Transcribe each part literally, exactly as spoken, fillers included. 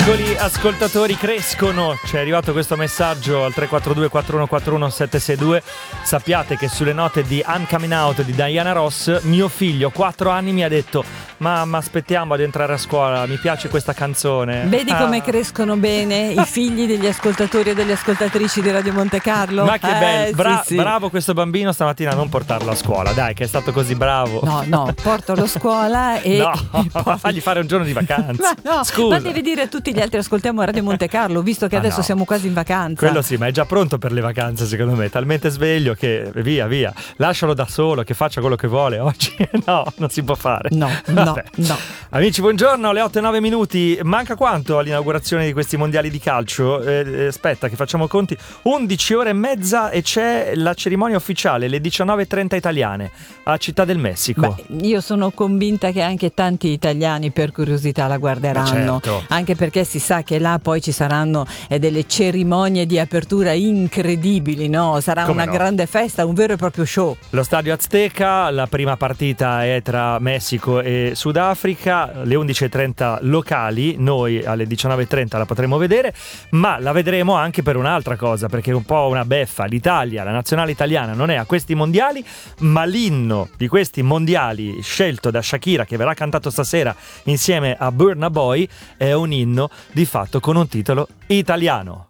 piccoli ascoltatori crescono. Ci è arrivato questo messaggio al tre quattro due quattro uno quattro uno sette sei due. Sappiate che sulle note di I'm Coming Out di Diana Ross, mio figlio, quattro anni, mi ha detto: mamma, aspettiamo ad entrare a scuola, mi piace questa canzone. Vedi ah. come crescono bene i figli degli ascoltatori e delle ascoltatrici di Radio Monte Carlo. Ma che eh, bello, Bra- sì, sì. bravo questo bambino stamattina a non portarlo a scuola, dai, che è stato così bravo. No, no, portalo a scuola e no, poi... fagli fare un giorno di vacanza. Ma no, scusa. ma devi dire a tutti gli altri: ascoltiamo Radio Monte Carlo, visto che ah, adesso no. siamo quasi in vacanza. Quello sì, ma è già pronto per le vacanze, secondo me, talmente sveglio che via, via, lascialo da solo, che faccia quello che vuole oggi. No, non si può fare. No, Vabbè. no, no. Amici, buongiorno, alle otto e nove minuti. Manca quanto all'inaugurazione di questi mondiali di calcio? Eh, aspetta che facciamo conti. undici ore e mezza e c'è la cerimonia ufficiale, le diciannove e trenta italiane a Città del Messico. Beh, io sono convinta che anche tanti italiani per curiosità la guarderanno, certo. Anche perché si sa che là poi ci saranno eh, delle cerimonie di apertura incredibili, no? Sarà Come una no? grande festa, un vero e proprio show. Lo stadio Azteca, la prima partita è tra Messico e Sudafrica, le undici e trenta locali, noi alle diciannove e trenta la potremo vedere, ma la vedremo anche per un'altra cosa, perché è un po' una beffa. L'Italia, la nazionale italiana non è a questi mondiali, ma l'inno di questi mondiali scelto da Shakira, che verrà cantato stasera insieme a Burna Boy, è un inno di fatto con un titolo italiano.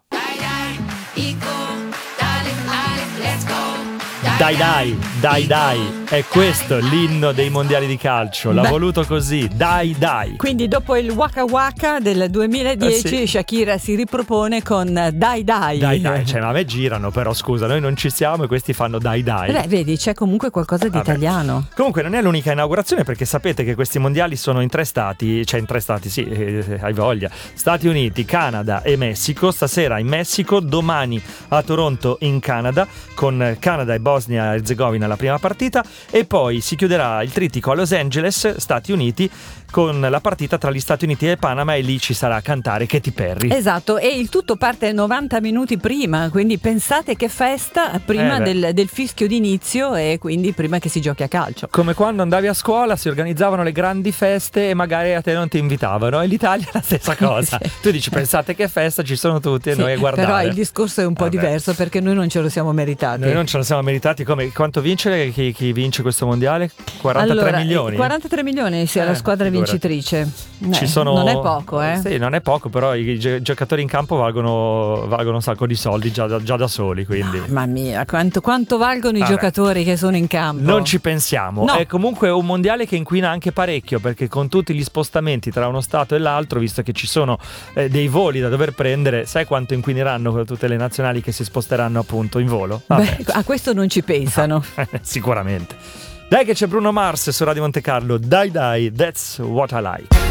Dai dai, dai dai, è questo l'inno dei mondiali di calcio, l'ha Beh. voluto così, dai dai. Quindi dopo il Waka Waka del duemiladieci Eh sì. Shakira si ripropone con Dai Dai. Dai dai, cioè ma a me girano però, scusa, noi non ci siamo e questi fanno dai dai. Beh, vedi, c'è comunque qualcosa di Vabbè. italiano. Comunque non è l'unica inaugurazione, perché sapete che questi mondiali sono in tre stati, cioè in tre stati, sì, eh, hai voglia. Stati Uniti, Canada e Messico. Stasera in Messico, domani a Toronto in Canada, con Canada e Bosnia e Erzegovina la prima partita, e poi si chiuderà il trittico a Los Angeles, Stati Uniti, con la partita tra gli Stati Uniti e Panama, e lì ci sarà a cantare Katy Perry. Esatto, e il tutto parte novanta minuti prima, quindi pensate che festa prima Eh beh. del, del fischio d'inizio e quindi prima che si giochi a calcio. Come quando andavi a scuola, si organizzavano le grandi feste e magari a te non ti invitavano, e l'Italia è la stessa cosa. Sì. Tu dici: pensate che festa, ci sono tutti e Sì, noi a guardare. però il discorso è un po' Vabbè. diverso, perché noi non ce lo siamo meritati. Noi non ce lo siamo meritati. Come, quanto vince chi, chi vince questo mondiale? quarantatré allora, milioni? quarantatré milioni sia Eh, la squadra figurati. vincitrice. Ci Eh, sono... Non è poco, eh? Sì, non è poco, però i gi- giocatori in campo valgono, valgono un sacco di soldi già da, già da soli, quindi... Mamma mia, quanto, quanto valgono i Vabbè. giocatori che sono in campo? Non ci pensiamo. No. È comunque un mondiale che inquina anche parecchio, perché con tutti gli spostamenti tra uno stato e l'altro, visto che ci sono eh, dei voli da dover prendere, sai quanto inquineranno tutte le nazionali che si sposteranno appunto in volo? Vabbè. Beh, a questo non ci pensano. Sicuramente. Dai che c'è Bruno Mars su Radio Monte Carlo. Dai dai, that's what I like.